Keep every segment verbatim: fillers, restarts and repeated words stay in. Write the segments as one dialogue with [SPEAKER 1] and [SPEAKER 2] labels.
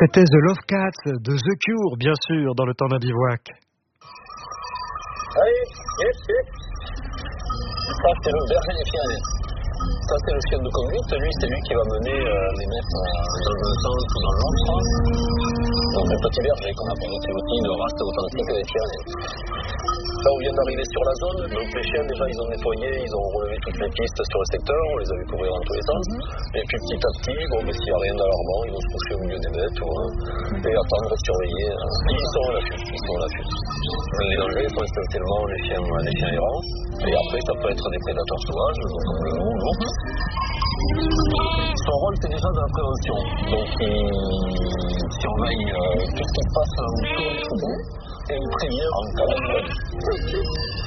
[SPEAKER 1] C'était The Love Cats de The Cure, bien sûr, dans le temps d'un bivouac.
[SPEAKER 2] Allez, yes, yes. Ça, c'est le berger des Pyrénées. Ça, c'est le chien de conduite. Lui, c'est lui qui va mener euh, les maîtres euh, dans un sens ou dans l'autre. Donc, le petit berger qu'on appelle, c'est aussi une race authentique des Pyrénées. Là, on vient d'arriver sur la zone. Donc, les chiens, déjà, ils ont nettoyé, ils ont relevé toutes les pistes sur le secteur. On les a vu couvrir dans tous les sens. Mm-hmm. Et puis, petit à petit, bon, ben, s'il n'y a rien d'alarmant, ils vont se coucher au milieu des bêtes ou, hein, et attendre, surveiller. Hein. Ils sont à l'affût. Ils sont à l'affût. Les dangers sont essentiellement les chiens, les chiens errants. Et après, ça peut être des prédateurs sauvages, comme le loup, l'ours. Son rôle, c'est déjà de la prévention. Donc, il surveille euh, tout ce qui se passe autour du troupeau et il prévient en cas de.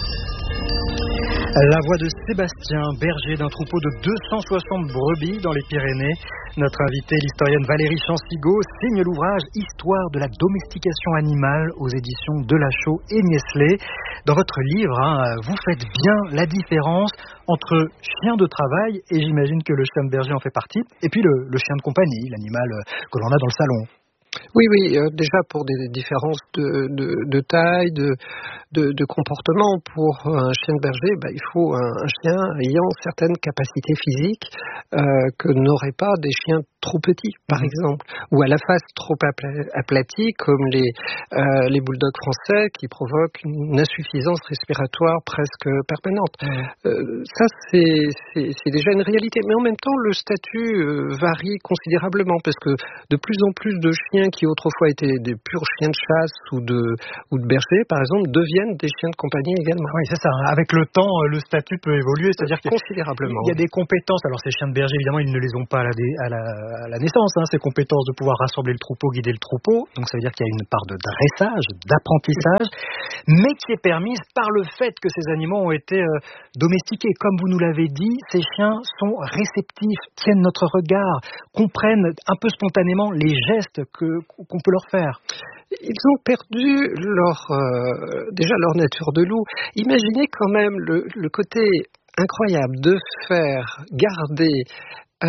[SPEAKER 1] La voix de Sébastien, berger d'un troupeau de deux cent soixante brebis dans les Pyrénées. Notre invitée, l'historienne Valérie Chansigaud, signe l'ouvrage Histoire de la domestication animale aux éditions Delachaux et Niestlé. Dans votre livre, hein, vous faites bien la différence entre chien de travail, et j'imagine que le chien de berger en fait partie, et puis le, le chien de compagnie, l'animal que l'on a dans le salon.
[SPEAKER 3] Oui, oui, euh, déjà pour des différences de, de, de taille, de, de, de comportement. Pour un chien de berger, bah, il faut un, un chien ayant certaines capacités physiques euh, que n'auraient pas des chiens trop petits, par mmh. exemple, ou à la face trop apla- aplatie, comme les, euh, les bulldogs français, qui provoquent une insuffisance respiratoire presque permanente. Mmh. Euh, ça, c'est, c'est, c'est déjà une réalité. Mais en même temps, le statut euh, varie considérablement, parce que de plus en plus de chiens qui autrefois étaient des purs chiens de chasse ou de, ou de berger, par exemple, deviennent des chiens de compagnie également.
[SPEAKER 1] Oui, c'est ça. Avec le temps, le statut peut évoluer, c'est-à-dire qu'il
[SPEAKER 3] considérablement.
[SPEAKER 1] Il y a des compétences. Alors, ces chiens de berger, évidemment, ils ne les ont pas à la, dé, à la, à la naissance, hein, ces compétences de pouvoir rassembler le troupeau, guider le troupeau. Donc, ça veut dire qu'il y a une part de dressage, d'apprentissage, mais qui est permise par le fait que ces animaux ont été euh, domestiqués. Comme vous nous l'avez dit, ces chiens sont réceptifs, tiennent notre regard, comprennent un peu spontanément les gestes que, qu'on peut leur faire.
[SPEAKER 3] Ils ont perdu leur, euh, déjà leur nature de loup. Imaginez quand même le, le côté incroyable de faire garder euh,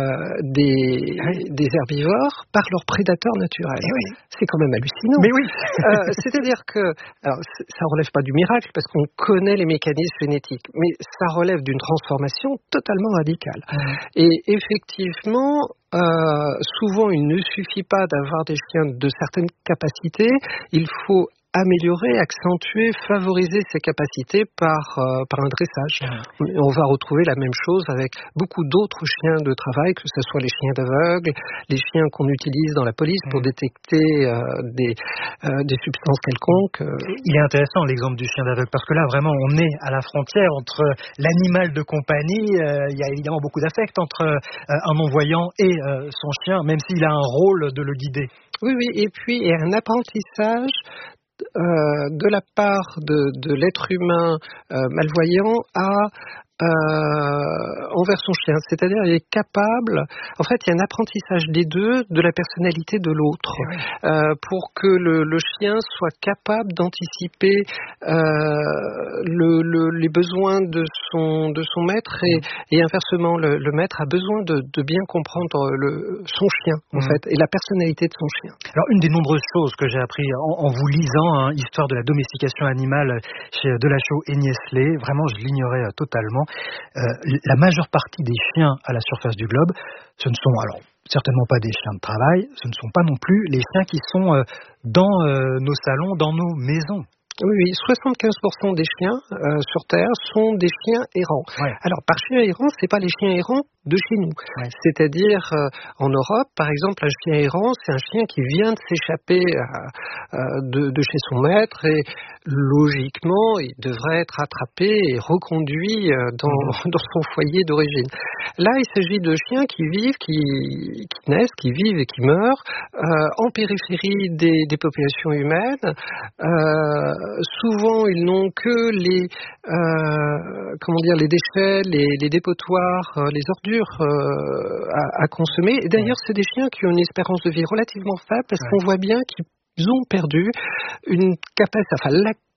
[SPEAKER 3] des, oui. des herbivores par leurs prédateurs naturels.
[SPEAKER 1] Oui.
[SPEAKER 3] C'est quand même hallucinant.
[SPEAKER 1] Mais oui.
[SPEAKER 3] euh, c'est-à-dire que, alors, ça relève pas du miracle parce qu'on connaît les mécanismes génétiques, mais ça relève d'une transformation totalement radicale. Mmh. Et effectivement, Euh, souvent, il ne suffit pas d'avoir des chiens de certaines capacités. Il faut améliorer, accentuer, favoriser ces capacités par, euh, par un dressage. Mmh. On va retrouver la même chose avec beaucoup d'autres chiens de travail, que ce soit les chiens d'aveugles, les chiens qu'on utilise dans la police pour mmh. détecter euh, des, euh, des substances quelconques.
[SPEAKER 1] Il est intéressant l'exemple du chien d'aveugle, parce que là, vraiment, on est à la frontière entre l'animal de compagnie. Euh, il y a évidemment beaucoup d'affect entre euh, un non-voyant et euh, son chien, même s'il a un rôle de le guider.
[SPEAKER 3] Oui, oui, et puis il y a un apprentissage Euh, de la part de, de l'être humain euh, malvoyant à euh, envers son chien, c'est-à-dire il est capable, en fait il y a un apprentissage des deux de la personnalité de l'autre, oui. euh, pour que le, le chien soit capable d'anticiper euh, le, le, les besoins de son, de son maître et, et inversement le, le maître a besoin de, de bien comprendre le, son chien en mmh. fait et la personnalité de son chien.
[SPEAKER 1] Alors une des nombreuses choses que j'ai appris en, en vous lisant, hein, Histoire de la domestication animale chez Delachaux et Niestlé, vraiment je l'ignorais euh, totalement. Euh, la majeure partie des chiens à la surface du globe, ce ne sont alors certainement pas des chiens de travail, ce ne sont pas non plus les chiens qui sont euh, dans euh, nos salons, dans nos maisons.
[SPEAKER 3] Oui, oui, soixante-quinze pour cent des chiens euh, sur Terre sont des chiens errants. Ouais. Alors, par chien errant, c'est pas les chiens errants de chez nous. Ouais. C'est-à-dire, euh, en Europe, par exemple, un chien errant, c'est un chien qui vient de s'échapper euh, euh, de, de chez son maître et logiquement, il devrait être attrapé et reconduit euh, dans, mmh. dans son foyer d'origine. Là, il s'agit de chiens qui vivent, qui, qui naissent, qui vivent et qui meurent euh, en périphérie des, des populations humaines. Euh, souvent, ils n'ont que les, euh, comment dire, les déchets, les, les dépotoirs, euh, les ordures euh, à, à consommer. Et d'ailleurs, c'est des chiens qui ont une espérance de vie relativement faible parce ouais. qu'on voit bien qu'ils ont perdu une capacité, enfin la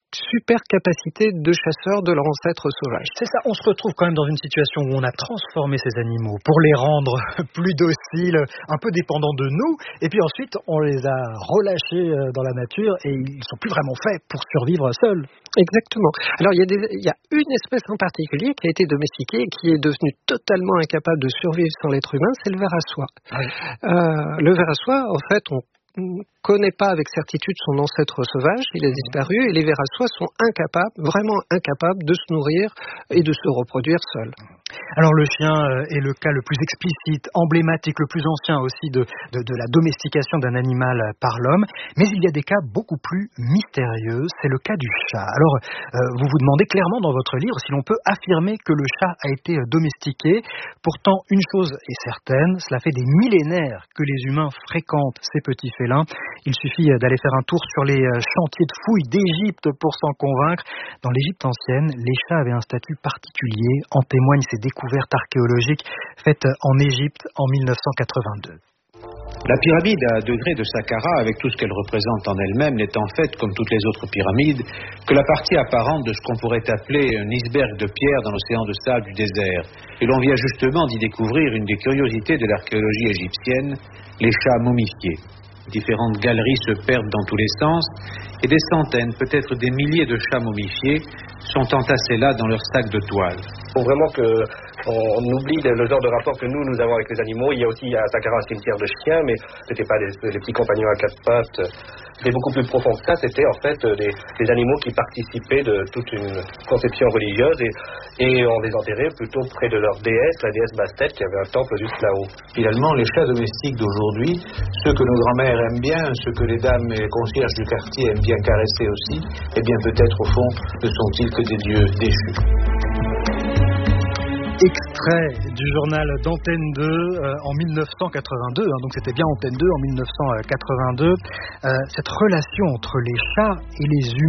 [SPEAKER 3] super capacité de chasseurs de leurs ancêtres sauvages.
[SPEAKER 1] C'est ça, on se retrouve quand même dans une situation où on a transformé ces animaux pour les rendre plus dociles, un peu dépendants de nous, et puis ensuite on les a relâchés dans la nature et ils sont plus vraiment faits pour survivre seuls.
[SPEAKER 3] Exactement. Alors il y a des, il y a une espèce en particulier qui a été domestiquée et qui est devenue totalement incapable de survivre sans l'être humain, c'est le ver à soie. Oui. Euh, le ver à soie, en fait, on ne connaît pas avec certitude son ancêtre sauvage, il a disparu, et les vers à soie sont incapables, vraiment incapables de se nourrir et de se reproduire seuls.
[SPEAKER 1] Alors le chien est le cas le plus explicite, emblématique, le plus ancien aussi de, de, de la domestication d'un animal par l'homme, mais il y a des cas beaucoup plus mystérieux, c'est le cas du chat. Alors euh, vous vous demandez clairement dans votre livre si l'on peut affirmer que le chat a été domestiqué. Pourtant une chose est certaine, cela fait des millénaires que les humains fréquentent ces petits félins. Il suffit d'aller faire un tour sur les chantiers de fouilles d'Égypte pour s'en convaincre. Dans l'Égypte ancienne, les chats avaient un statut particulier, en témoignent ces découvertes archéologiques faites en Égypte en mille neuf cent quatre-vingt-deux.
[SPEAKER 4] La pyramide à degrés de Saqqara, avec tout ce qu'elle représente en elle-même, n'est en fait, comme toutes les autres pyramides, que la partie apparente de ce qu'on pourrait appeler un iceberg de pierre dans l'océan de sable du désert. Et l'on vient justement d'y découvrir une des curiosités de l'archéologie égyptienne, les chats momifiés. Différentes galeries se perdent dans tous les sens et des centaines, peut-être des milliers de chats momifiés sont entassés là dans leur sac de toile.
[SPEAKER 5] Il faut vraiment qu'on oublie le genre de rapport que nous, nous avons avec les animaux. Il y a aussi à Saqqara un cimetière de chiens, mais ce n'était pas les, les petits compagnons à quatre pattes. C'était beaucoup plus profond que ça. C'était en fait des, des animaux qui participaient de toute une conception religieuse et, et on les enterrait plutôt près de leur déesse, la déesse Bastet, qui avait un temple juste là-haut.
[SPEAKER 4] Finalement, les chats domestiques d'aujourd'hui, ceux que nos grands-mères aiment bien, ceux que les dames et les concierges du quartier aiment bien caresser aussi, eh bien peut-être au fond ne sont-ils que des dieux déchus.
[SPEAKER 1] Extrait du journal d'Antenne deux euh, en mille neuf cent quatre-vingt-deux, hein, donc c'était bien Antenne deux en mille neuf cent quatre-vingt-deux, euh, cette relation entre les chats et les humains.